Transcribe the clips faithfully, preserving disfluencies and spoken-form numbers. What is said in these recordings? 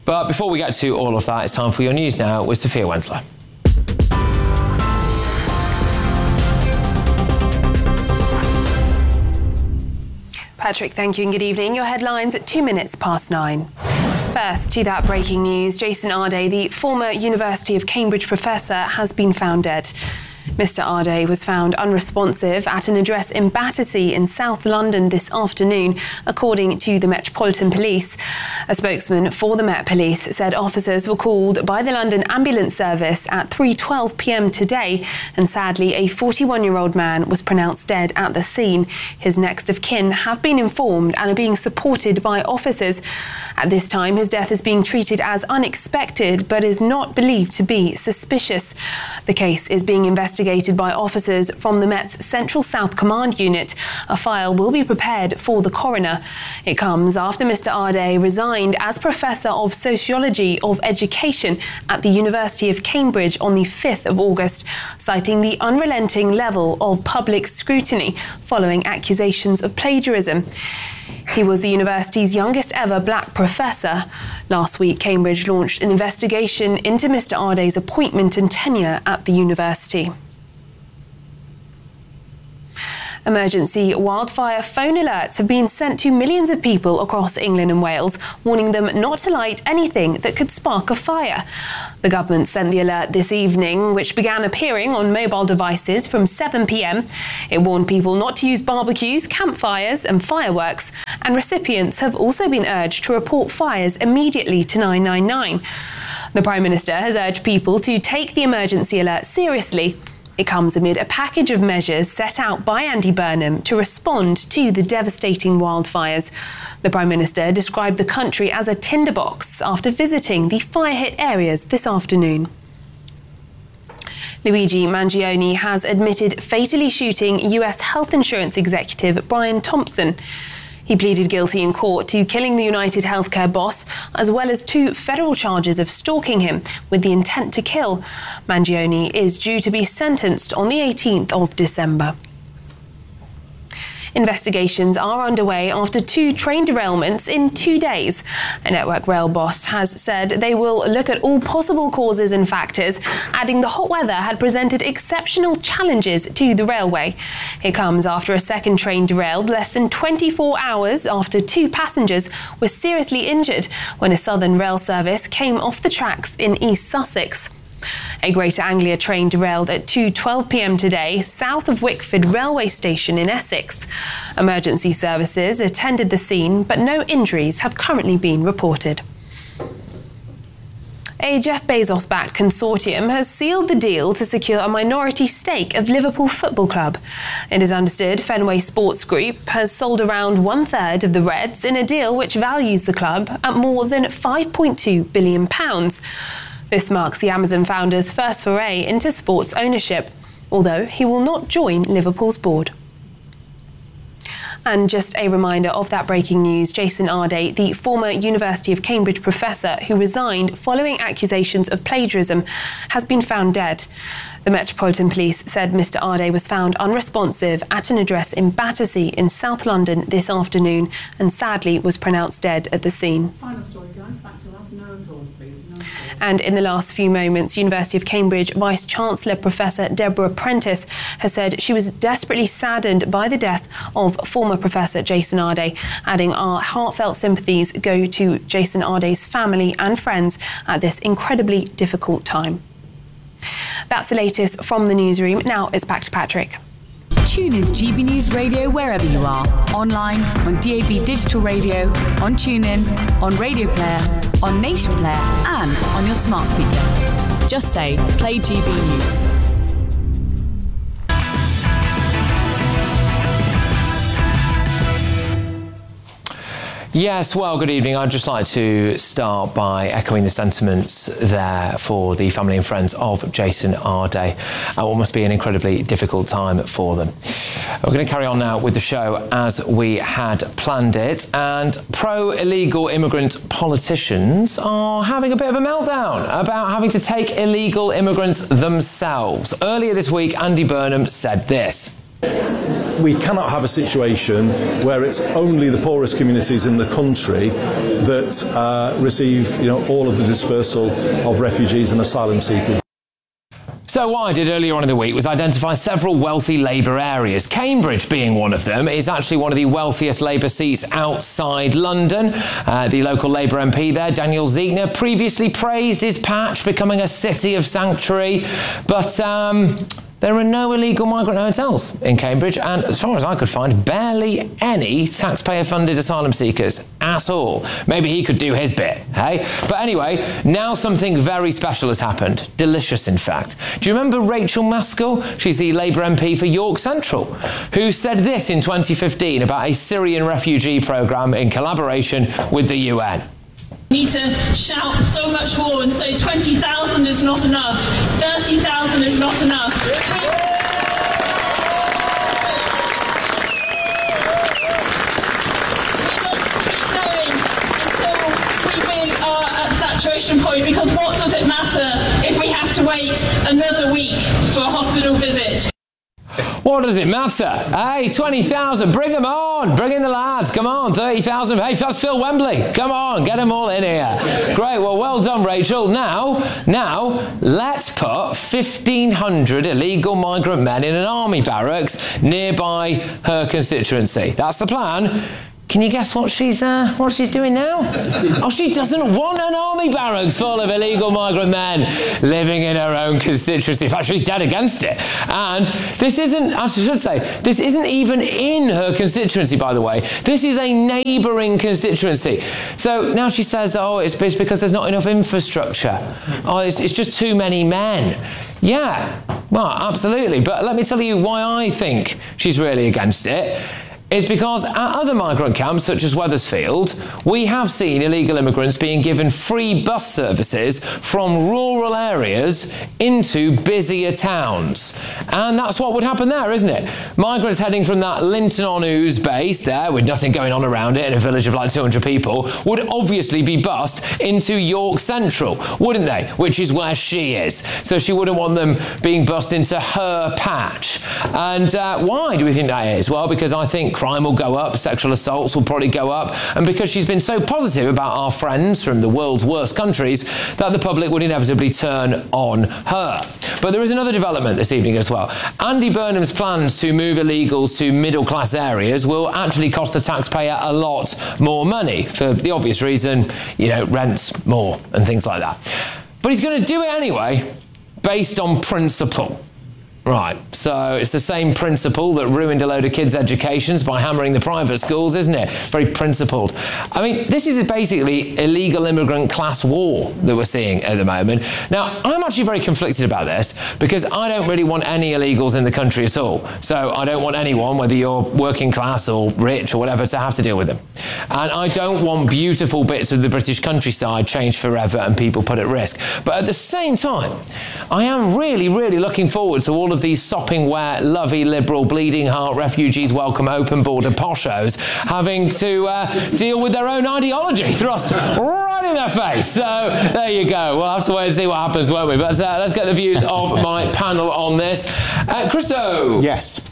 But before we get to all of that, it's time for your news now with Sophia Wensler. Patrick, thank you and good evening. Your headlines at two minutes past nine. First, to that breaking news, Jason Arday, the former University of Cambridge professor, has been found dead. Mister Arday was found unresponsive at an address in Battersea in South London this afternoon, according to the Metropolitan Police. A spokesman for the Met Police said officers were called by the London Ambulance Service at three twelve p m today, and sadly a forty-one-year-old man was pronounced dead at the scene. His next of kin have been informed and are being supported by officers. At this time, his death is being treated as unexpected but is not believed to be suspicious. The case is being investigated by officers from the Met's Central South Command Unit. A file will be prepared for the coroner. It comes after Mister Arday resigned as Professor of Sociology of Education at the University of Cambridge on the fifth of August, citing the unrelenting level of public scrutiny following accusations of plagiarism. He was the university's youngest ever black professor. Last week, Cambridge launched an investigation into Mister Arday's appointment and tenure at the university. Emergency wildfire phone alerts have been sent to millions of people across England and Wales, warning them not to light anything that could spark a fire. The government sent the alert this evening, which began appearing on mobile devices from seven p m. It warned people not to use barbecues, campfires and fireworks, and recipients have also been urged to report fires immediately to nine nine nine. The Prime Minister has urged people to take the emergency alert seriously. It comes amid a package of measures set out by Andy Burnham to respond to the devastating wildfires. The Prime Minister described the country as a tinderbox after visiting the fire-hit areas this afternoon. Luigi Mangione has admitted fatally shooting U S health insurance executive Brian Thompson. He pleaded guilty in court to killing the United Healthcare boss, as well as two federal charges of stalking him with the intent to kill. Mangione is due to be sentenced on the eighteenth of December. Investigations are underway after two train derailments in two days. A Network Rail boss has said they will look at all possible causes and factors, adding the hot weather had presented exceptional challenges to the railway. It comes after a second train derailed less than twenty-four hours after two passengers were seriously injured when a Southern rail service came off the tracks in East Sussex. A Greater Anglia train derailed at two twelve p m today, south of Wickford railway station in Essex. Emergency services attended the scene, but no injuries have currently been reported. A Jeff Bezos-backed consortium has sealed the deal to secure a minority stake of Liverpool Football Club. It is understood Fenway Sports Group has sold around one-third of the Reds in a deal which values the club at more than five point two billion pounds. This marks the Amazon founder's first foray into sports ownership, although he will not join Liverpool's board. And just a reminder of that breaking news, Jason Arday, the former University of Cambridge professor who resigned following accusations of plagiarism, has been found dead. The Metropolitan Police said Mister Arday was found unresponsive at an address in Battersea in South London this afternoon and sadly was pronounced dead at the scene. Final story, guys. Back to us. No applause, please. No applause. And in the last few moments, University of Cambridge Vice-Chancellor Professor Deborah Prentice has said she was desperately saddened by the death of former Professor Jason Arday, adding our heartfelt sympathies go to Jason Arday's family and friends at this incredibly difficult time. That's the latest from the newsroom. Now it's back to Patrick. Tune in to G B News Radio wherever you are. Online, on D A B Digital Radio, on TuneIn, on Radio Player, on Nation Player, and on your smart speaker. Just say, play G B News. Yes, well, good evening. I'd just like to start by echoing the sentiments there for the family and friends of Jason Arday. Uh, what must be an incredibly difficult time for them. We're going to carry on now with the show as we had planned it, and pro-illegal immigrant politicians are having a bit of a meltdown about having to take illegal immigrants themselves. Earlier this week, Andy Burnham said this. we cannot have a situation where it's only the poorest communities in the country that uh, receive, you know, all of the dispersal of refugees and asylum seekers. So what I did earlier on in the week was identify several wealthy Labour areas. Cambridge being one of them is actually one of the wealthiest Labour seats outside London. Uh, the local Labour M P there, Daniel Ziegner, previously praised his patch becoming a city of sanctuary, but um, there are no illegal migrant hotels in Cambridge, and as far as I could find, barely any taxpayer-funded asylum seekers at all. Maybe he could do his bit, hey? But anyway, now something very special has happened. Delicious, in fact. Do you remember Rachel Maskell? She's the Labour M P for York Central, who said this in twenty fifteen about a Syrian refugee programme in collaboration with the U N. We need to shout so much more and say twenty thousand is not enough, thirty thousand is not enough. Saturation point, because what does it matter if we have to wait another week for a hospital visit? What does it matter? Hey, twenty thousand, bring them on. Bring in the lads. Come on, thirty thousand. Hey, that's Phil Wembley. Come on, get them all in here. Great, well, well done, Rachel. Now, now, let's put fifteen hundred illegal migrant men in an army barracks nearby her constituency. That's the plan. Can you guess what she's uh, what she's doing now? Oh, she doesn't want an army barracks full of illegal migrant men living in her own constituency. In fact, she's dead against it. And this isn't, I should say, this isn't even in her constituency, by the way. This is a neighbouring constituency. So now she says, oh, it's because there's not enough infrastructure. Oh, it's, it's just too many men. Yeah, well, absolutely. But let me tell you why I think she's really against it. It's because at other migrant camps, such as Wethersfield, we have seen illegal immigrants being given free bus services from rural areas into busier towns. And that's what would happen there, isn't it? Migrants heading from that Linton-on-Ouse base there, with nothing going on around it in a village of like two hundred people, would obviously be bussed into York Central, wouldn't they? Which is where she is. So she wouldn't want them being bussed into her patch. And uh, why do we think that is? Well, because I think crime will go up, sexual assaults will probably go up, and because she's been so positive about our friends from the world's worst countries that the public would inevitably turn on her. But there is another development this evening as well. Andy Burnham's plans to move illegals to middle-class areas will actually cost the taxpayer a lot more money, for the obvious reason, you know, rents more and things like that. But he's going to do it anyway, based on principle. Right, so it's the same principle that ruined a load of kids' educations by hammering the private schools, isn't it? Very principled. I mean, this is basically illegal immigrant class war that we're seeing at the moment. Now, I'm actually very conflicted about this because I don't really want any illegals in the country at all. So I don't want anyone, whether you're working class or rich or whatever, to have to deal with them. And I don't want beautiful bits of the British countryside changed forever and people put at risk. But at the same time, I am really, really looking forward to all of these sopping wet, lovey, liberal, bleeding heart, refugees welcome, open border poshos having to uh, deal with their own ideology thrust right in their face. So there you go. We'll have to wait and see what happens, won't we? But uh, let's get the views of my panel on this. Uh, Christo. Yes.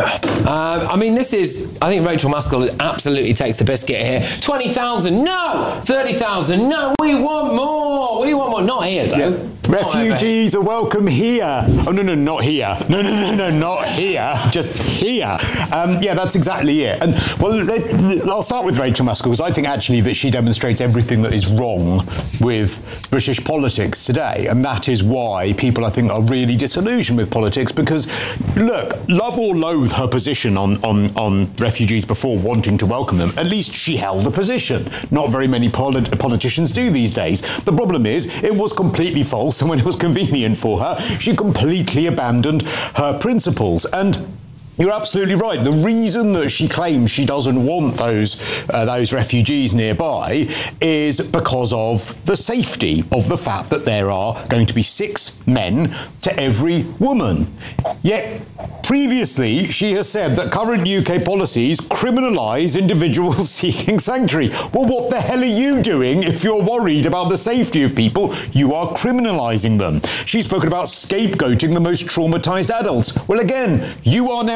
Uh, I mean, this is, I think Rachel Maskell absolutely takes the biscuit here. twenty thousand, no! thirty thousand, no! We want more! We want more. Not here, though. Yeah. Refugees are welcome here. Oh, no, no, not here. No, no, no, no, not here. Just here. Um, yeah, that's exactly it. And, well, let, I'll start with Rachel Maskell, because I think actually that she demonstrates everything that is wrong with British politics today. And that is why people, I think, are really disillusioned with politics, because, look, love or loathe her position on, on, on refugees before wanting to welcome them, at least she held a position. Not very many polit- politicians do these days. The problem is, it was completely false, and when it was convenient for her, she completely abandoned her principles. And you're absolutely right. The reason that she claims she doesn't want those uh, those refugees nearby is because of the safety of the fact that there are going to be six men to every woman. Yet, previously, she has said that current U K policies criminalise individuals seeking sanctuary. Well, what the hell are you doing if you're worried about the safety of people? You are criminalising them. She's spoken about scapegoating the most traumatised adults. Well, again, you are now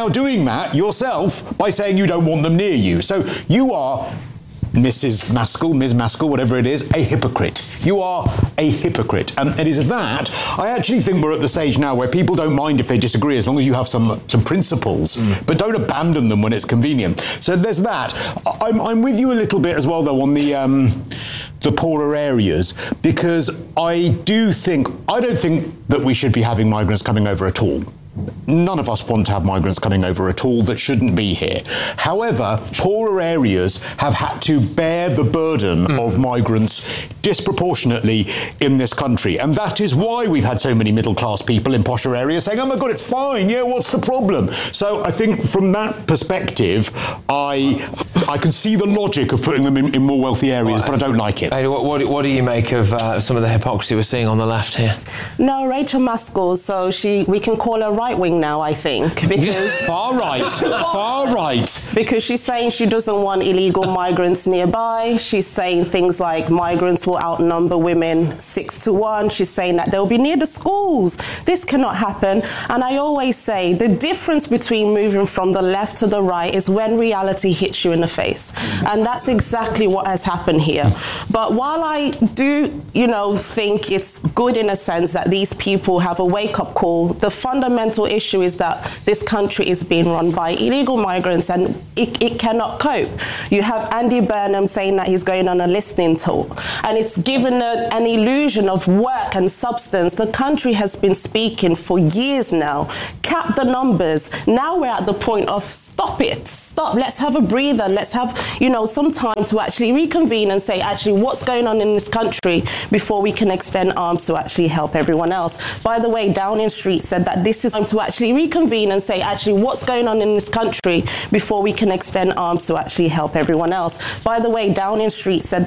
now doing that yourself by saying you don't want them near you. So you are, Missus Maskell, Miz Maskell, whatever it is, a hypocrite. You are a hypocrite. And it is that I actually think we're at the stage now where people don't mind if they disagree as long as you have some some principles, mm. but don't abandon them when it's convenient. So there's that. I'm, I'm with you a little bit as well, though, on the... Um, the poorer areas, because I do think, I don't think that we should be having migrants coming over at all. None of us want to have migrants coming over at all that shouldn't be here. However, poorer areas have had to bear the burden mm. of migrants disproportionately in this country. And that is why we've had so many middle-class people in posher areas saying, oh my God, it's fine, yeah, what's the problem? So I think from that perspective, I I can see the logic of putting them in, in more wealthy areas, well, but I don't like it. What, what, what do you make of uh, some of the hypocrisy we're seeing on the left here? No, Rachel Maskell, so she we can call her right wing now, I think, because far right, far right. Because she's saying she doesn't want illegal migrants nearby. She's saying things like migrants will outnumber women six to one. She's saying that they'll be near the schools. This cannot happen. And I always say the difference between moving from the left to the right is when reality hits you in the face, and that's exactly what has happened here. But while I do, you know, think it's good in a sense that these people have a wake-up call, the fundamental issue is that this country is being run by illegal migrants and it, it cannot cope. You have Andy Burnham saying that he's going on a listening tour, and it's given a, an illusion of work and substance. The country has been speaking for years now. Cap the numbers. Now we're at the point of stop it. Stop. Let's have a breather. Let's have, you know, some time to actually reconvene and say, actually, what's going on in this country before we can extend arms to actually help everyone else. By the way, Downing Street said that this is time to actually reconvene and say, actually, what's going on in this country before we can extend arms to actually help everyone else. By the way, Downing Street said